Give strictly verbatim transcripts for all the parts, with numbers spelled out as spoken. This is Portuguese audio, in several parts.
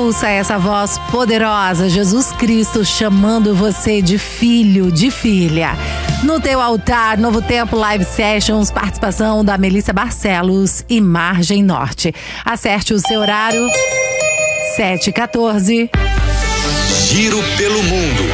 Ouça essa voz poderosa, Jesus Cristo chamando você de filho, de filha. No teu altar, Novo Tempo Live Sessions, participação da Melissa Barcelos e Margem Norte. Acerte o seu horário, sete e quatorze. Giro pelo mundo.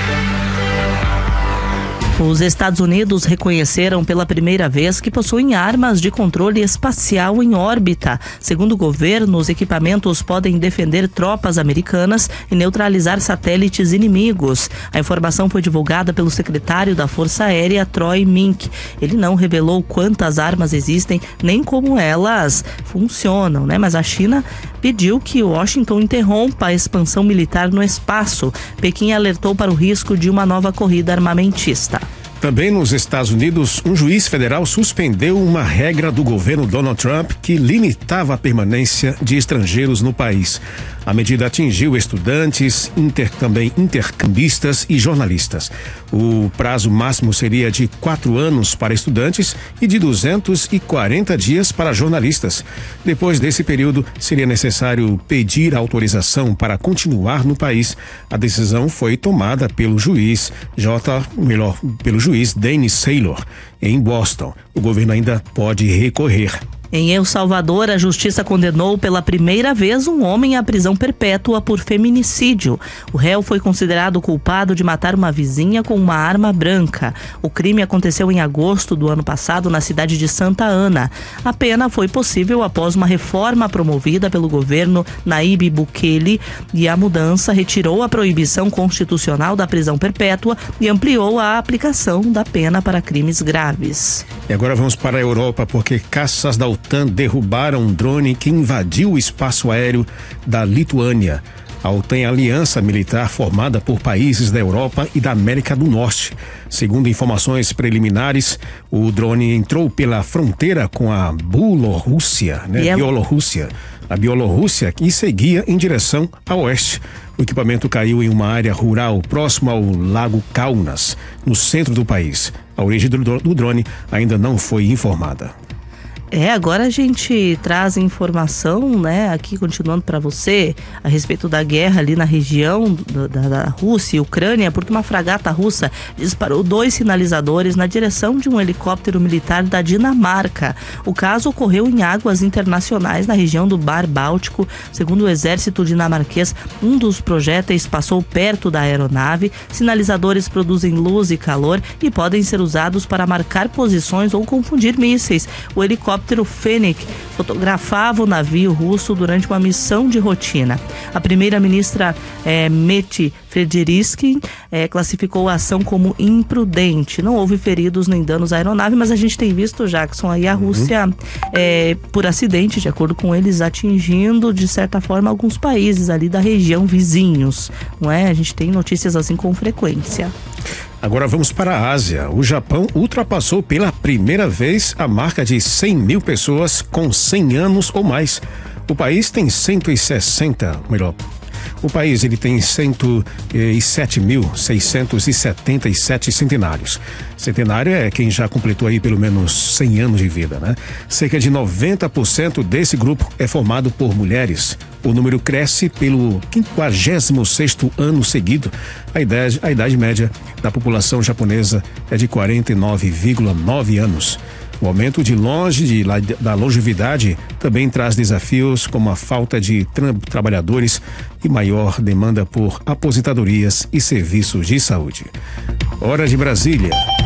Os Estados Unidos reconheceram pela primeira vez que possuem armas de controle espacial em órbita. Segundo o governo, os equipamentos podem defender tropas americanas e neutralizar satélites inimigos. A informação foi divulgada pelo secretário da Força Aérea, Troy Mink. Ele não revelou quantas armas existem nem como elas funcionam, né? Mas a China pediu que Washington interrompa a expansão militar no espaço. Pequim alertou para o risco de uma nova corrida armamentista. Também nos Estados Unidos, um juiz federal suspendeu uma regra do governo Donald Trump que limitava a permanência de estrangeiros no país. A medida atingiu estudantes, inter, também intercambistas e jornalistas. O prazo máximo seria de quatro anos para estudantes e de duzentos e quarenta dias para jornalistas. Depois desse período, seria necessário pedir autorização para continuar no país. A decisão foi tomada pelo juiz J, melhor, pelo juiz Dennis Saylor, em Boston. O governo ainda pode recorrer. Em El Salvador, a justiça condenou pela primeira vez um homem à prisão perpétua por feminicídio. O réu foi considerado culpado de matar uma vizinha com uma arma branca. O crime aconteceu em agosto do ano passado na cidade de Santa Ana. A pena foi possível após uma reforma promovida pelo governo Nayib Bukele, e a mudança retirou a proibição constitucional da prisão perpétua e ampliou a aplicação da pena para crimes graves. E agora vamos para a Europa, porque caças da OTAN derrubaram um drone que invadiu o espaço aéreo da Lituânia. A OTAN é a aliança militar formada por países da Europa e da América do Norte. Segundo informações preliminares, o drone entrou pela fronteira com a Bielorrússia, né? Biel... Bielorrússia, a Bielorrússia, e seguia em direção a oeste. O equipamento caiu em uma área rural próximo ao Lago Kaunas, no centro do país. A origem do, do drone ainda não foi informada. É, agora a gente traz informação, né, aqui continuando para você, a respeito da guerra ali na região da, da, da Rússia e Ucrânia, porque uma fragata russa disparou dois sinalizadores na direção de um helicóptero militar da Dinamarca. O caso ocorreu em águas internacionais na região do Mar Báltico. Segundo o exército dinamarquês, um dos projéteis passou perto da aeronave. Sinalizadores produzem luz e calor e podem ser usados para marcar posições ou confundir mísseis. O helicóptero O Fênix fotografava o navio russo durante uma missão de rotina. A primeira-ministra é, Mette Frederiksen é, classificou a ação como imprudente. Não houve feridos nem danos à aeronave, mas a gente tem visto, Jackson, aí a Rússia, uhum. é, por acidente, de acordo com eles, atingindo, de certa forma, alguns países ali da região vizinhos. Não é? A gente tem notícias assim com frequência. Agora vamos para a Ásia. O Japão ultrapassou pela primeira vez a marca de cem mil pessoas com cem anos ou mais. O país tem cento e sessenta, melhor, o país ele tem cento e sete mil, seiscentos e setenta e sete centenários. Centenário é quem já completou aí pelo menos cem anos de vida, né? Cerca de noventa por cento desse grupo é formado por mulheres. O número cresce pelo quinquagésimo sexto ano seguido. A idade, a idade média da população japonesa é de quarenta e nove vírgula nove anos. O aumento de longe de, da longevidade também traz desafios como a falta de tra- trabalhadores e maior demanda por aposentadorias e serviços de saúde. Hora de Brasília,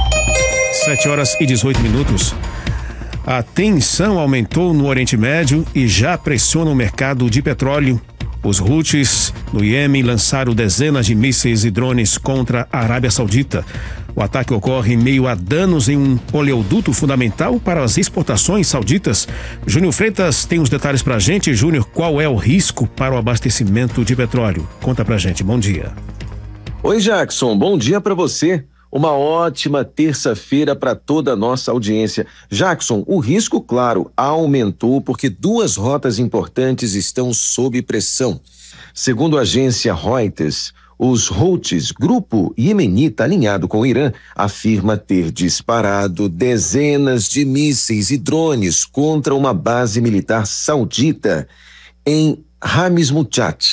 sete horas e dezoito minutos. A tensão aumentou no Oriente Médio e já pressiona o mercado de petróleo. Os Houthis no Iêmen lançaram dezenas de mísseis e drones contra a Arábia Saudita. O ataque ocorre em meio a danos em um oleoduto fundamental para as exportações sauditas. Júnior Freitas tem os detalhes pra gente. Júnior, qual é o risco para o abastecimento de petróleo? Conta pra gente, bom dia. Oi, Jackson, bom dia para você. Uma ótima terça-feira para toda a nossa audiência. Jackson, o risco, claro, aumentou porque duas rotas importantes estão sob pressão. Segundo a agência Reuters, os Houthis, grupo iemenita alinhado com o Irã, afirma ter disparado dezenas de mísseis e drones contra uma base militar saudita em Hamizmutat.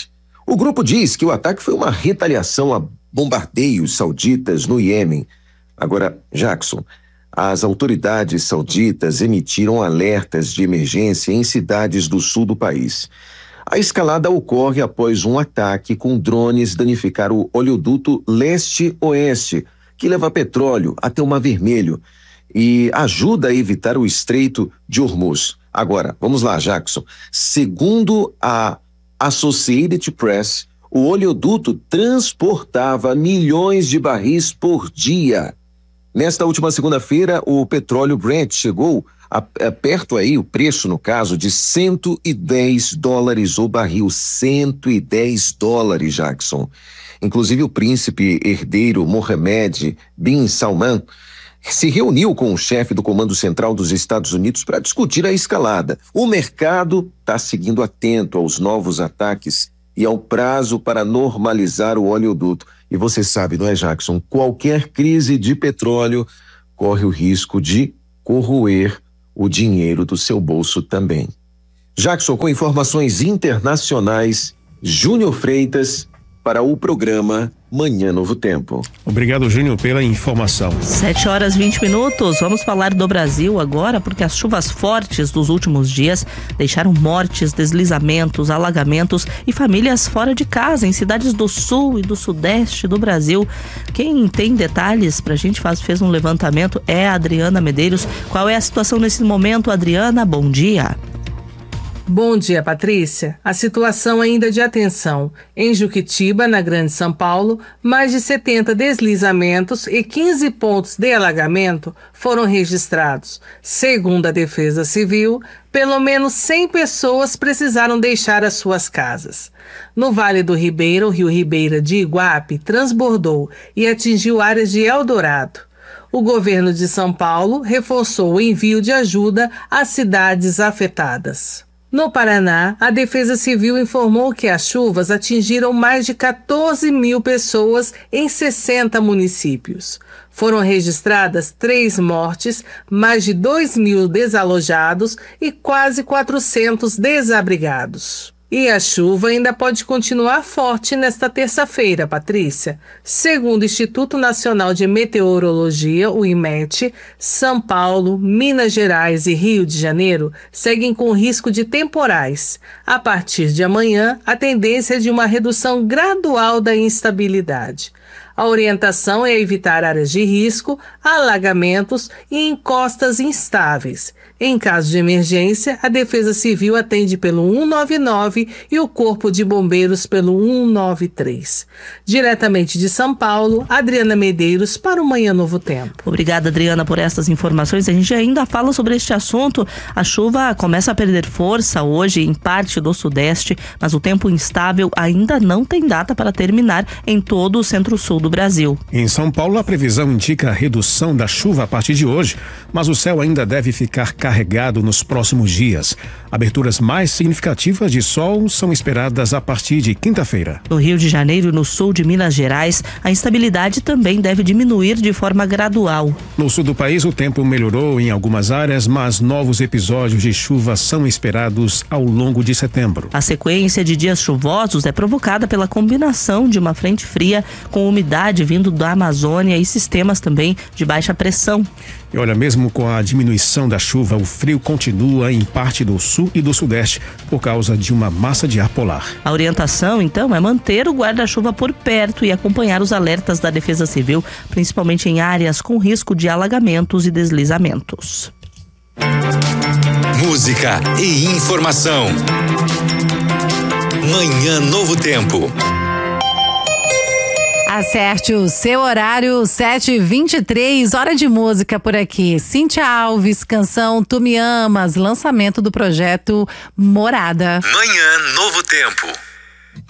O grupo diz que o ataque foi uma retaliação a bombardeios sauditas no Iêmen. Agora, Jackson, as autoridades sauditas emitiram alertas de emergência em cidades do sul do país. A escalada ocorre após um ataque com drones danificar o oleoduto leste-oeste, que leva petróleo até o Mar Vermelho e ajuda a evitar o Estreito de Hormuz. Agora, vamos lá, Jackson. Segundo a Associated Press, o oleoduto transportava milhões de barris por dia. Nesta última segunda-feira, o petróleo Brent chegou a, a perto aí, o preço no caso, de cento e dez dólares o barril. cento e dez dólares, Jackson. Inclusive o príncipe herdeiro Mohammed bin Salman se reuniu com o chefe do Comando Central dos Estados Unidos para discutir a escalada. O mercado está seguindo atento aos novos ataques e ao prazo para normalizar o oleoduto. E você sabe, não é, Jackson? Qualquer crise de petróleo corre o risco de corroer o dinheiro do seu bolso também. Jackson, com informações internacionais, Júnior Freitas para o programa Manhã Novo Tempo. Obrigado, Júnior, pela informação. sete horas e vinte minutos. Vamos falar do Brasil agora, porque as chuvas fortes dos últimos dias deixaram mortes, deslizamentos, alagamentos e famílias fora de casa em cidades do sul e do sudeste do Brasil. Quem tem detalhes pra gente faz, fez um levantamento é a Adriana Medeiros. Qual é a situação nesse momento, Adriana? Bom dia. Bom dia, Patrícia. A situação ainda de atenção. Em Juquitiba, na Grande São Paulo, mais de setenta deslizamentos e quinze pontos de alagamento foram registrados. Segundo a Defesa Civil, pelo menos cem pessoas precisaram deixar as suas casas. No Vale do Ribeira, o rio Ribeira de Iguape transbordou e atingiu áreas de Eldorado. O governo de São Paulo reforçou o envio de ajuda às cidades afetadas. No Paraná, a Defesa Civil informou que as chuvas atingiram mais de quatorze mil pessoas em sessenta municípios. Foram registradas três mortes, mais de dois mil desalojados e quase quatrocentos desabrigados. E a chuva ainda pode continuar forte nesta terça-feira, Patrícia. Segundo o Instituto Nacional de Meteorologia, o IMET, São Paulo, Minas Gerais e Rio de Janeiro seguem com risco de temporais. A partir de amanhã, a tendência é de uma redução gradual da instabilidade. A orientação é evitar áreas de risco, alagamentos e encostas instáveis. Em caso de emergência, a Defesa Civil atende pelo cento e noventa e nove e o Corpo de Bombeiros pelo cento e noventa e três. Diretamente de São Paulo, Adriana Medeiros para o Manhã Novo Tempo. Obrigada, Adriana, por essas informações. A gente ainda fala sobre este assunto. A chuva começa a perder força hoje em parte do sudeste, mas o tempo instável ainda não tem data para terminar em todo o centro-sul do Brasil. Em São Paulo, a previsão indica a redução da chuva a partir de hoje, mas o céu ainda deve ficar carregado nos próximos dias. Aberturas mais significativas de sol são esperadas a partir de quinta-feira. No Rio de Janeiro e no sul de Minas Gerais, a instabilidade também deve diminuir de forma gradual. No sul do país, o tempo melhorou em algumas áreas, mas novos episódios de chuva são esperados ao longo de setembro. A sequência de dias chuvosos é provocada pela combinação de uma frente fria com umidade vindo da Amazônia e sistemas também de baixa pressão. E olha, mesmo com a diminuição da chuva, o frio continua em parte do sul e do sudeste por causa de uma massa de ar polar. A orientação, então, é manter o guarda-chuva por perto e acompanhar os alertas da Defesa Civil, principalmente em áreas com risco de alagamentos e deslizamentos. Música e informação. Manhã Novo Tempo. Acerte o seu horário, sete e vinte e três, hora de música por aqui. Cíntia Alves, canção Tu Me Amas, lançamento do projeto Morada. Manhã Novo Tempo.